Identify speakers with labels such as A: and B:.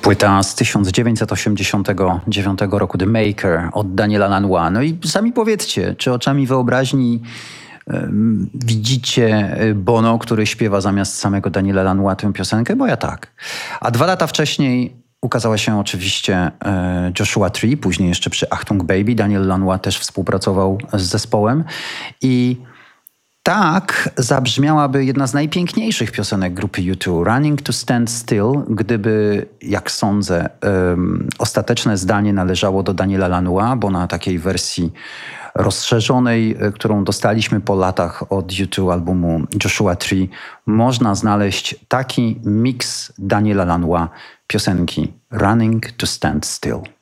A: Płyta z 1989 roku, The Maker od Daniela Lanois. No i sami powiedzcie, czy oczami wyobraźni widzicie Bono, który śpiewa zamiast samego Daniela Lanois tę piosenkę? Bo ja tak. A 2 lata wcześniej ukazała się oczywiście Joshua Tree, później jeszcze przy Achtung Baby. Daniel Lanois też współpracował z zespołem i tak zabrzmiałaby jedna z najpiękniejszych piosenek grupy U2, Running to Stand Still, gdyby, jak sądzę, ostateczne zdanie należało do Daniela Lanois, bo na takiej wersji rozszerzonej, którą dostaliśmy po latach od U2 albumu Joshua Tree, można znaleźć taki miks Daniela Lanois piosenki Running to Stand Still.